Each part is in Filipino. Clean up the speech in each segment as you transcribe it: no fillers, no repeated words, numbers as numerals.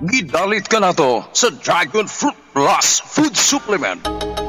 Gidalit ka na to sa Dragon Fruit Plus Food Supplement.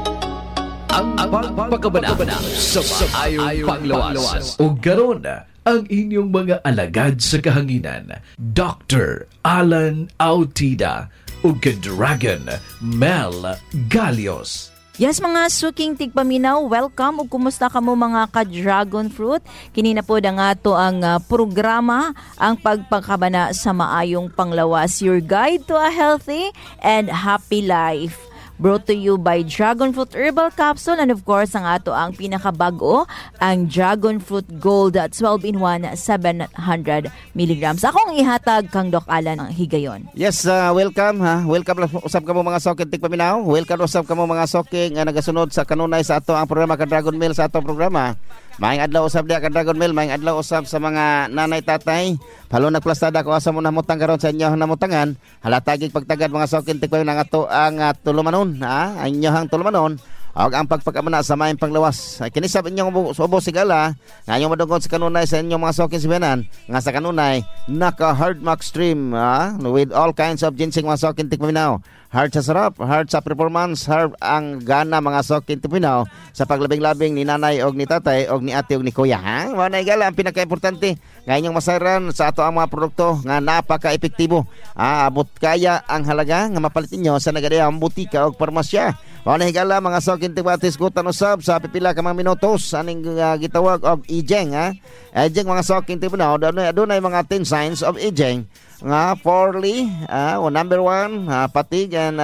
Ang pagpakabana sa maayong panglawas. O garon ang inyong mga alagad sa kahanginan, Dr. Alan Autida o Dragon Mel Galios. Yes, mga suking tigpaminaw, welcome ug kumusta kamo mga ka-dragon fruit? Kinina po nga to ang programa, ang pagpakabana sa maayong panglawas, your guide to a healthy and happy life. Brought to you by Dragon Fruit Herbal Capsule and of course ang ato ang pinakabago, ang Dragon Fruit Gold 12-in-1 700 mg. Akong ihatag kang Doc Alan ang higayon. Yes, welcome ha. Welcome usab kamo mga soking tigpaminaw. Welcome usab kamo mga soking nga nagasunod sa kanunay sa ato ang programa ka Dragon Mail sa ato programa. Maayong adlaw usab diha ka Dragon Mail, maayong adlaw usab sa mga nanay tatay. Palo nagplastada ko asa mo namutang karon sa inyo namutangan. Halatagig pagtagad mga soking tigpaminaw nga ato ang tulumanon ha. Ang inyohang tulumanon og ang pagpakabana sa maayong panglawas. Kini sab inyong subo sigala nga inyong madungkod sa kanunay sa inyong mga soking sibanan nga sa kanunay naka hard mark stream with all kinds of ginseng mga soking tigpaminaw. Hard sa sarap, hard sa performance, hard ang gana mga soking tigpaminaw sa paglabing-labing ni nanay og ni tatay og ni ate og ni kuya ha. Mao na igala ang pinaka-importante nga inyong masaran sa ato ang mga produkto nga napaka-epektibo. Abot kaya ang halaga nga mapalit ninyo sa nagadayang butika og parmasya. Mao na higala mga soking tigbatis gutan usab sa pipila ka mga minutos aning gitawag og aging ha. Aging mga soking tigpaminaw adunay mga 10 signs of aging nga poorly number 1 fatigue and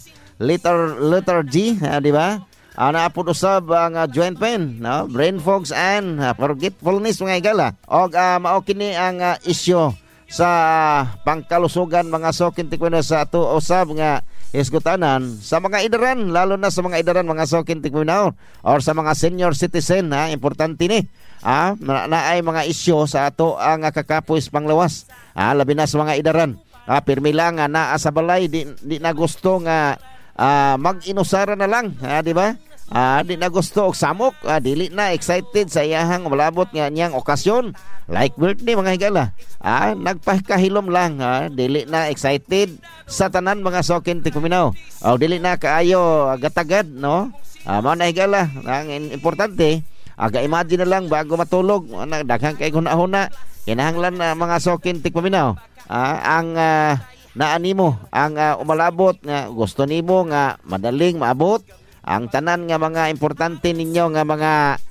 letter G di ba? Naapod usab ang joint pain, no? Brain fogs and forgetfulness mga igala. Og mao kini ang issue sa pangkalusugan mga soking tigpaminaw sa ato usab nga isgutanan sa mga idaran, lalo na sa mga idaran mga soking tigpaminaw or sa mga senior citizen ha, importante ni na ay mga isyu sa ato ang kakapoys panglawas labi na sa mga idaran pirmi lang naa sa balay di na gusto nga mag-inusara na lang di ba di na gusto og samok dili na excited sa iyahang malabot nga niyang okasyon like birthday mga higala nagpahikahilom lang dili na excited sa tanan mga soking tigpaminaw o dili na kaayo gatagad no mao na higala ang importante imagine na lang bago matulog daghang kay huna-huna kinahanglan na mga soking tigpaminaw ang naanimo ang umalabot nga gusto nimo nga madaling maabot ang tanan nga mga importante ninyo nga mga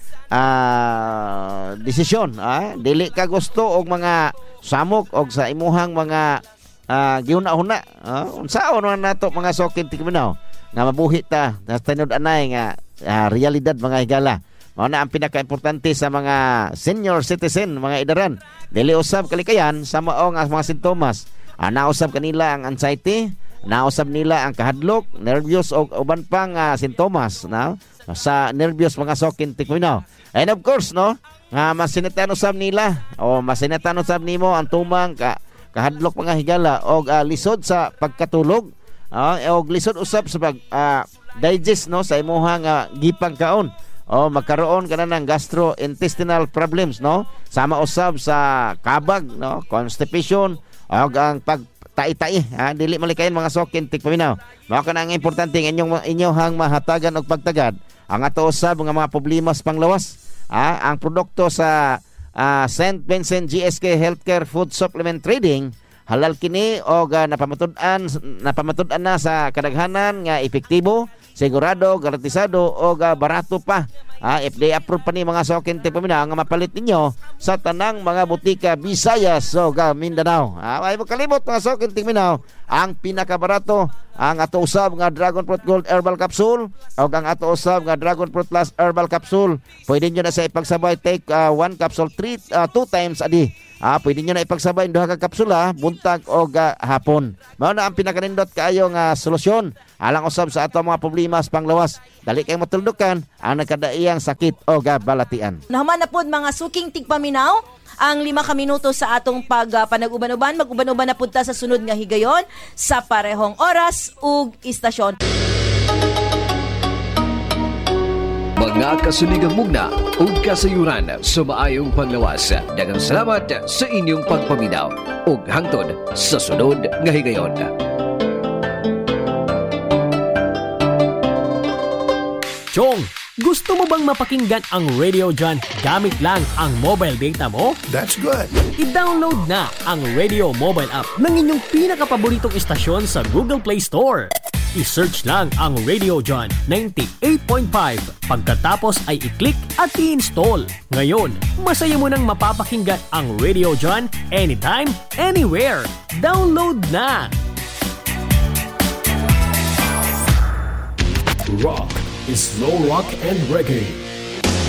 desisyon dili ka gusto og mga samok og sa imuhang mga gihuna-huna unsaon man nato mga soking tigpaminaw nga mabuhi ta sa tinud anay nga realidad mga higala. Mao na ang pinaka-importante sa mga senior citizen, mga idaran. Dili usab kalikayan sa mao nga mga sintomas. Nausab kanila ang anxiety, nausab nila ang kahadlok, nervyos o uban pang sintomas na sa nervyos mga soking tigpaminaw. And of course no, nga masinatan usab nila o masinatan usab nimo ang tumang kahadlok mga higala og lisod sa pagkatulog og lisod usab sa pag digest no sa imuhang gipang kaon. Magkaroon ka na ng gastrointestinal problems no sama usab sa kabag no constipation o ang pagtai-tai dili malikayan mga soking tigpaminaw. Mao kana ang importante inyong mahatagan og pagtagad ang ato usab nga mga problema sa panglawas ang produkto sa St. Vincent GSK Healthcare Food Supplement Trading halal kini og napamatud-an na sa kadaghanan nga epektibo, sigurado, garantisado o barato pa. FDA approved pa ni mga soking tigpaminaw nga mapalit ninyo sa tanang mga butika Visayas o Mindanao. Ay mo kalimot mga soking tigpaminaw ang pinakabarato ang ato usab nga Dragon Fruit Gold Herbal Capsule o ang ato usab nga Dragon Fruit Plus Herbal Capsule. Pwede nyo na sa ipagsabay take 1 capsule 2 times a day. Pwede nyo na ipagsabay duha ka kapsula buntag o hapon. Mao na ang pinakanindot kaayo nga solusyon alang usab sa ato mga problema sa panglawas. Dali kay matuldukan ang nagkadaiyang sakit o balatian. Naman na pod mga suking tigpaminaw ang 5 ka minuto sa atong panag-uban-uban. Mag-uban-uban na punta sa sunod nga higayon sa parehong oras ug istasyon. Mga kasuligang mugna o kasayuran sa maayong panglawas. Daghang salamat sa inyong pagpaminaw ug hangtod sa sunod nga higayon. Chong, gusto mo bang mapakinggan ang Radio John gamit lang ang mobile data mo? That's good. I-download na ang Radio Mobile app ng inyong pinakapaboritong istasyon sa Google Play Store. I-search lang ang Radio John 98.5. Pagkatapos ay i-click at i-install. Ngayon, masaya mo nang mapapakinggan ang Radio John anytime, anywhere. Download na! Rock is slow rock and reggae.